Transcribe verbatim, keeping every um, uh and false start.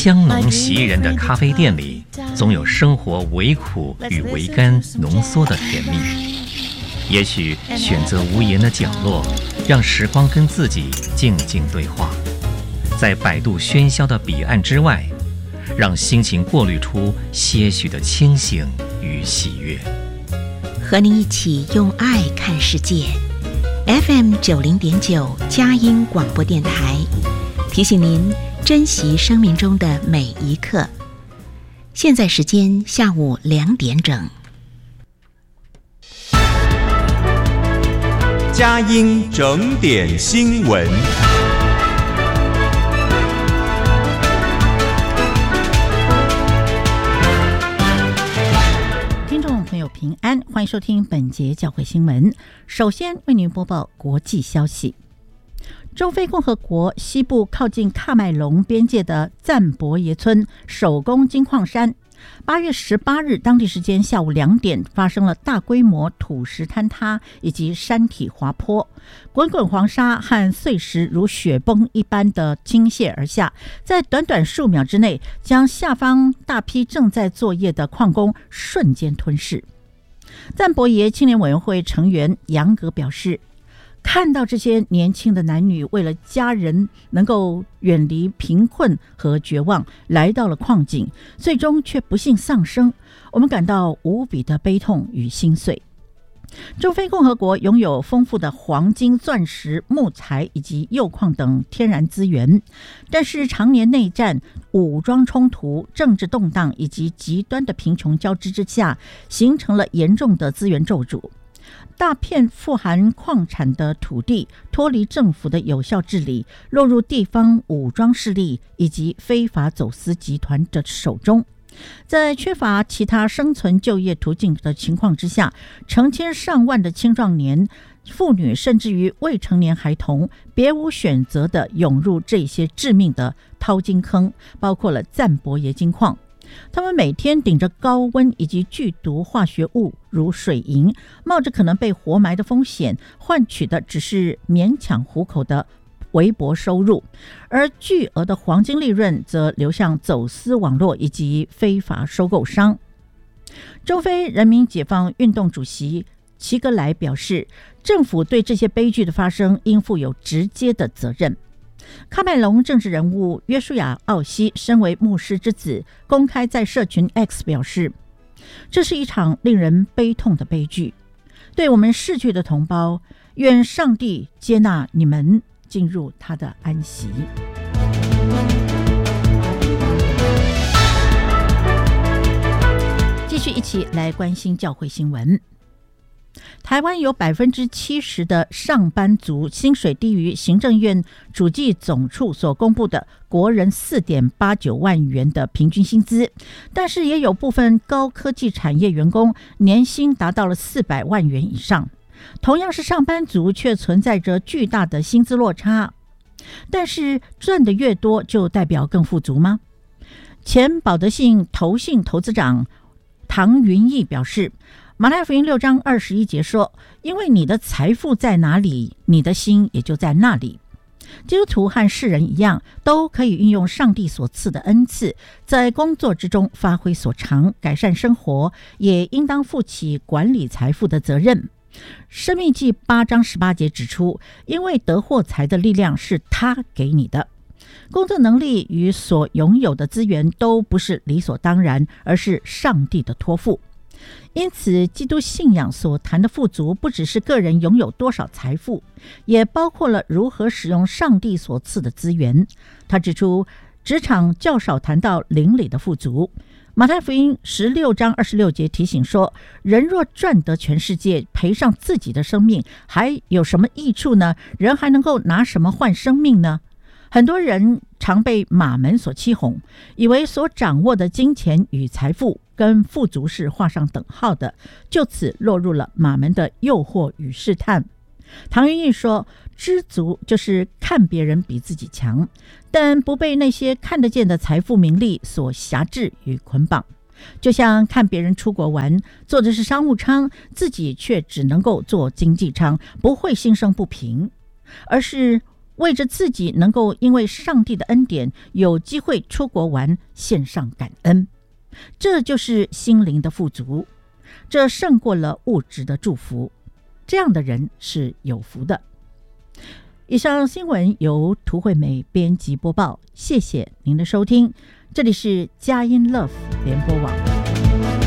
香浓袭人的咖啡店里，总有生活微苦与微甘浓缩的甜蜜。也许选择无言的角落，让时光跟自己静静对话，在百度喧嚣的彼岸之外，让心情过滤出些许的清醒与喜悦。 和你一起用爱看世界。 F M 九零点九佳音广播电台，提醒您珍惜生命中的每一刻。现在时间下午两点整。 佳音整点新闻。 平安，欢迎收听本节教会新闻。首先为您播报国际消息。中非共和国西部靠近喀麦隆边界的赞博耶村手工金矿山，八月十八日当地时间下午两点发生了大规模土石坍塌以及山体滑坡，滚滚黄沙和碎石如雪崩一般的倾泻而下，在短短数秒之内将下方大批正在作业的矿工瞬间吞噬。赞博耶青年委员会成员杨格表示，看到这些年轻的男女为了家人能够远离贫困和绝望来到了矿井，最终却不幸丧生，我们感到无比的悲痛与心碎。中非共和国拥有丰富的黄金、钻石、木材以及铀矿等天然资源，但是常年内战、武装冲突、政治动荡以及极端的贫穷交织之下，形成了严重的资源咒诅。大片富含矿产的土地脱离政府的有效治理，落入地方武装势力以及非法走私集团的手中。在缺乏其他生存就业途径的情况之下，成千上万的青壮年、妇女甚至于未成年孩童别无选择地涌入这些致命的淘金坑，包括了赞博耶金矿。他们每天顶着高温以及剧毒化学物如水银，冒着可能被活埋的风险，换取的只是勉强糊口的微薄收入，而巨额的黄金利润则流向走私网络以及非法收购商。中非人民解放运动主席齐格莱表示，政府对这些悲剧的发生应负有直接的责任。喀麦隆政治人物约书亚·奥西身为牧师之子，公开在社群 X 表示，这是一场令人悲痛的悲剧，对我们逝去的同胞，愿上帝接纳你们进入他的安息。继续一起来关心教会新闻。台湾有百分之七十的上班族薪水低于行政院主计总处所公布的国人四点八九万元的平均薪资，但是也有部分高科技产业员工年薪达到了四百万元以上。同样是上班族，却存在着巨大的薪资落差。但是赚得越多，就代表更富足吗？前保德信投信投资长唐云毅表示，马太福音六章二十一节说，因为你的财富在哪里，你的心也就在那里。基督徒和世人一样，都可以运用上帝所赐的恩赐，在工作之中发挥所长，改善生活，也应当负起管理财富的责任。申命记八章十八节指出，因为得获财的力量是他给你的。工作能力与所拥有的资源都不是理所当然，而是上帝的托付。因此，基督信仰所谈的富足，不只是个人拥有多少财富，也包括了如何使用上帝所赐的资源。他指出，职场较少谈到邻里的富足。马太福音十六章二十六节提醒说，人若赚得全世界，赔上自己的生命，还有什么益处呢？人还能够拿什么换生命呢？很多人常被马门所欺哄，以为所掌握的金钱与财富跟富足是画上等号的，就此落入了马门的诱惑与试探。唐云毅说，知足就是看别人比自己强，但不被那些看得见的财富名利所辖制与捆绑。就像看别人出国玩，坐的是商务舱，自己却只能够坐经济舱，不会心生不平，而是为着自己能够因为上帝的恩典有机会出国玩献上感恩。这就是心灵的富足，这胜过了物质的祝福。这样的人是有福的。以上新闻由涂惠美编辑播报，谢谢您的收听。这里是佳音 Love 联播网。